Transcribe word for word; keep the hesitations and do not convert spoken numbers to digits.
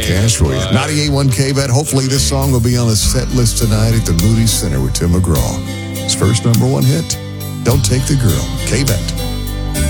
cash for you. ninety-eight point one K-Bet. Hopefully this song will be on the set list tonight at the Moody Center with Tim McGraw. His first number one hit, Don't Take the Girl. K-Bet.